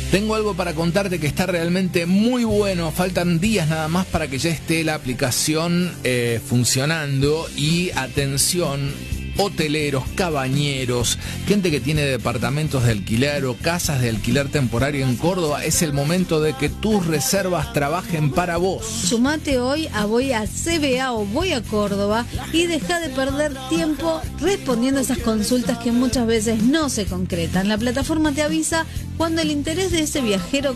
Tengo algo para contarte que está realmente muy bueno. Faltan días nada más para que ya esté la aplicación funcionando. Y atención, hoteleros, cabañeros, gente que tiene departamentos de alquiler o casas de alquiler temporario en Córdoba, es el momento de que tus reservas trabajen para vos. Sumate hoy a Voy a CBA o Voy a Córdoba y deja de perder tiempo respondiendo a esas consultas que muchas veces no se concretan. La plataforma te avisa cuando el interés de ese viajero